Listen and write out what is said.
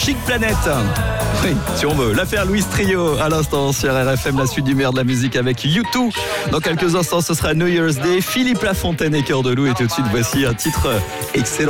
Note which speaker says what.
Speaker 1: Chic Planète. Oui, si on veut. L'affaire Louis Trio à l'instant sur RFM, la suite du meilleur de la musique avec U2. Dans quelques instants, ce sera New Year's Day. Philippe Lafontaine et Cœur de Loup. Et tout de suite, voici un titre excellent.